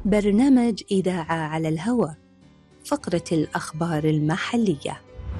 برنامج إذاعة على الهواء. فقرة الأخبار المحلية.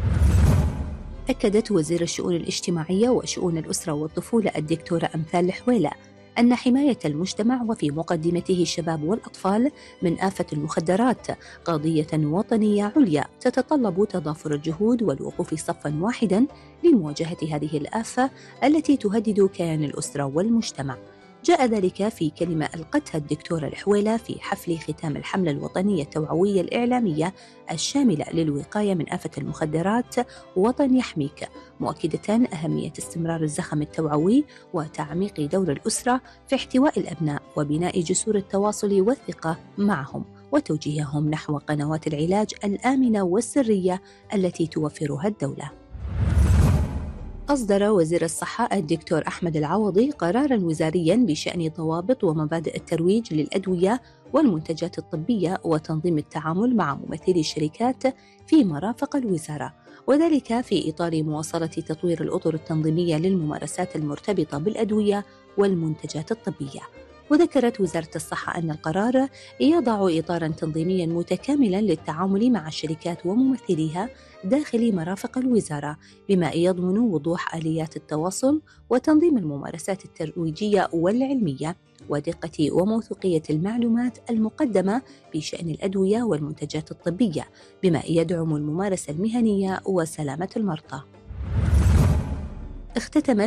أكدت وزير الشؤون الاجتماعية وشؤون الأسرة والطفولة الدكتورة أمثال الحويلة أن حماية المجتمع وفي مقدمته الشباب والأطفال من آفة المخدرات قضية وطنية عليا تتطلب تضافر الجهود والوقوف صفاً واحداً لمواجهة هذه الآفة التي تهدد كيان الأسرة والمجتمع. جاء ذلك في كلمة ألقتها الدكتورة الحويلة في حفل ختام الحملة الوطنية التوعوية الإعلامية الشاملة للوقاية من آفة المخدرات وطن يحميك، مؤكدة أهمية استمرار الزخم التوعوي وتعميق دور الأسرة في احتواء الأبناء وبناء جسور التواصل والثقة معهم وتوجيههم نحو قنوات العلاج الآمنة والسرية التي توفرها الدولة. أصدر وزير الصحة الدكتور أحمد العوضي قراراً وزارياً بشأن ضوابط ومبادئ الترويج للأدوية والمنتجات الطبية وتنظيم التعامل مع ممثلي الشركات في مرافق الوزارة، وذلك في إطار مواصلة تطوير الأطر التنظيمية للممارسات المرتبطة بالأدوية والمنتجات الطبية. وذكرت وزارة الصحة أن القرار يضع إطاراً تنظيمياً متكاملاً للتعامل مع الشركات وممثليها داخل مرافق الوزارة، بما يضمن وضوح آليات التواصل وتنظيم الممارسات الترويجية والعلمية ودقة وموثوقية المعلومات المقدمة بشأن الأدوية والمنتجات الطبية، بما يدعم الممارسة المهنية وسلامة المرضى. اختتمت